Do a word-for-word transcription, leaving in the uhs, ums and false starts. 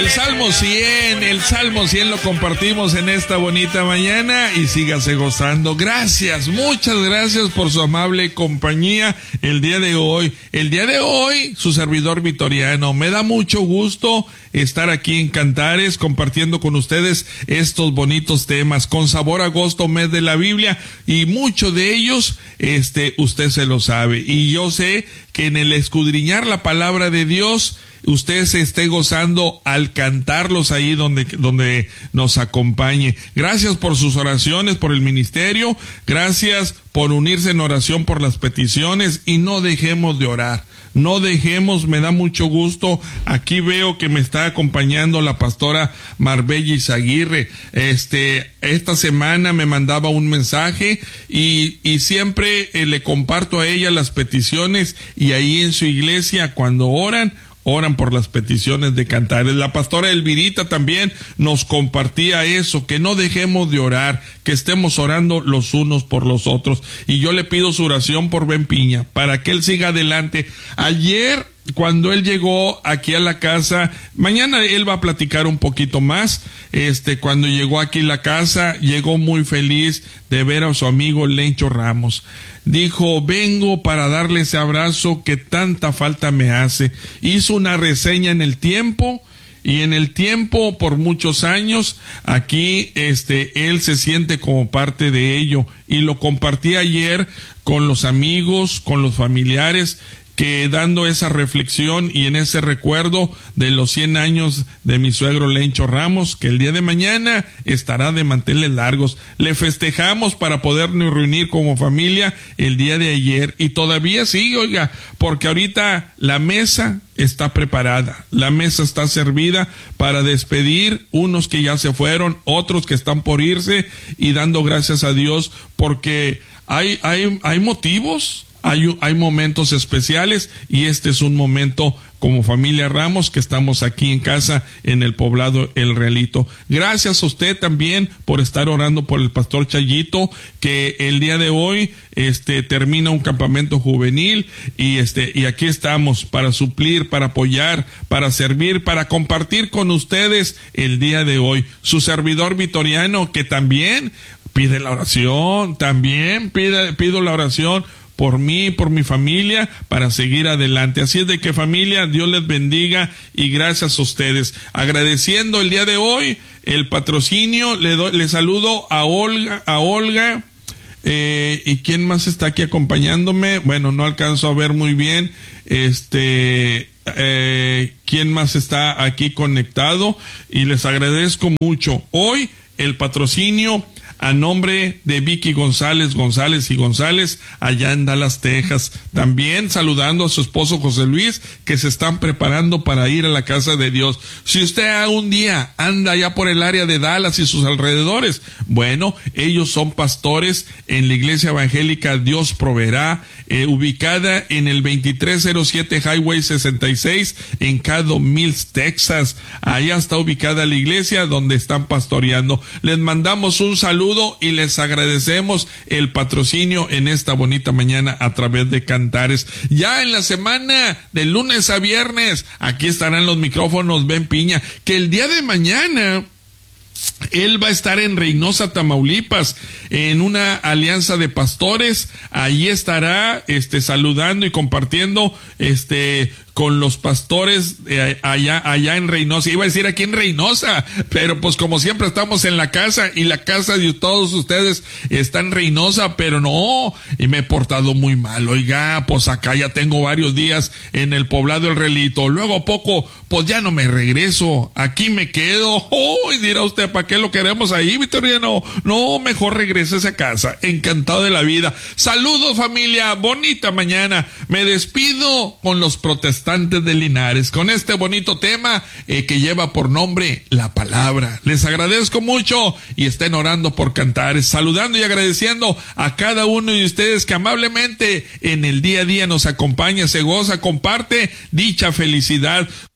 El Salmo cien, el Salmo cien lo compartimos en esta bonita mañana y sígase gozando. Gracias, muchas gracias por su amable compañía el día de hoy. El día de hoy, su servidor Vitoriano, me da mucho gusto estar aquí en Cantares compartiendo con ustedes estos bonitos temas con sabor a agosto, mes de la Biblia, y muchos de ellos, este, usted se lo sabe. Y yo sé que en el escudriñar la palabra de Dios, usted se esté gozando al cantarlos ahí donde, donde nos acompañe. Gracias por sus oraciones, por el ministerio. Gracias por unirse en oración por las peticiones y no dejemos de orar. No dejemos, me da mucho gusto. Aquí veo que me está acompañando la pastora Marbella Izaguirre. Este, esta semana me mandaba un mensaje y, y siempre eh, le comparto a ella las peticiones, y ahí en su iglesia cuando oran, oran por las peticiones de Cantares. La pastora Elvirita también nos compartía eso, que no dejemos de orar, que estemos orando los unos por los otros. Y yo le pido su oración por Ben Piña, para que él siga adelante. Ayer, cuando él llegó aquí a la casa, mañana él va a platicar un poquito más, este, cuando llegó aquí a la casa, llegó muy feliz de ver a su amigo Lencho Ramos. Dijo, vengo para darle ese abrazo que tanta falta me hace. Hizo una reseña en El Tiempo, y en El Tiempo por muchos años, aquí este, él se siente como parte de ello, y lo compartí ayer con los amigos, con los familiares, que dando esa reflexión y en ese recuerdo de los cien años de mi suegro Lencho Ramos, que el día de mañana estará de manteles largos. Le festejamos para podernos reunir como familia el día de ayer, y todavía sí, oiga, porque ahorita la mesa está preparada, la mesa está servida para despedir unos que ya se fueron, otros que están por irse, y dando gracias a Dios porque hay, hay, hay motivos. Hay, hay momentos especiales, y este es un momento como familia Ramos que estamos aquí en casa en el poblado El Realito. Gracias a usted también por estar orando por el pastor Chayito, que el día de hoy este termina un campamento juvenil, y este y aquí estamos para suplir, para apoyar, para servir, para compartir con ustedes el día de hoy. Su servidor Vitoriano, que también pide la oración, también pide, pido la oración por mí, por mi familia, para seguir adelante. Así es de que, familia, Dios les bendiga y gracias a ustedes. Agradeciendo el día de hoy el patrocinio, le doy, le saludo a Olga, a Olga, eh, y quién más está aquí acompañándome. Bueno, no alcanzo a ver muy bien, este, eh, quién más está aquí conectado, y les agradezco mucho. Hoy el patrocinio a nombre de Vicky González, González y González, allá en Dallas, Texas. También saludando a su esposo José Luis, que se están preparando para ir a la casa de Dios. Si usted un día anda allá por el área de Dallas y sus alrededores, bueno, ellos son pastores en la iglesia evangélica Dios Proveerá, eh, ubicada en el veintitrés cero siete Highway sesenta y seis en Caddo Mills, Texas. Allá está ubicada la iglesia donde están pastoreando. Les mandamos un saludo y les agradecemos el patrocinio en esta bonita mañana a través de Cantares. Ya en la semana de lunes a viernes, aquí estarán los micrófonos Ben Piña, que el día de mañana él va a estar en Reynosa, Tamaulipas, en una alianza de pastores. Allí estará este saludando y compartiendo este con los pastores eh, allá allá en Reynosa. Iba a decir aquí en Reynosa, pero pues como siempre estamos en la casa, y la casa de todos ustedes está en Reynosa, pero no, y me he portado muy mal. Oiga, pues acá ya tengo varios días en el poblado El Realito. Luego a poco, pues ya no me regreso, aquí me quedo. Oh, y dirá usted, ¿para qué lo queremos ahí, Vitoriano? No, mejor regrese a casa. Encantado de la vida. Saludos, familia, bonita mañana. Me despido con los protestantes de Linares, con este bonito tema eh, que lleva por nombre La Palabra. Les agradezco mucho y estén orando por Cantares, saludando y agradeciendo a cada uno de ustedes que amablemente en el día a día nos acompaña, se goza, comparte dicha felicidad